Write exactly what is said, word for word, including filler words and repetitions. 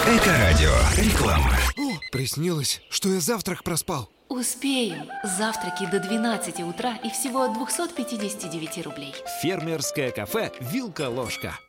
Эко-радио. Реклама. О, приснилось, что я завтрак проспал. Успеем. Завтраки до двенадцати утра и всего от двухсот пятидесяти девяти рублей. Фермерское кафе «Вилка-ложка».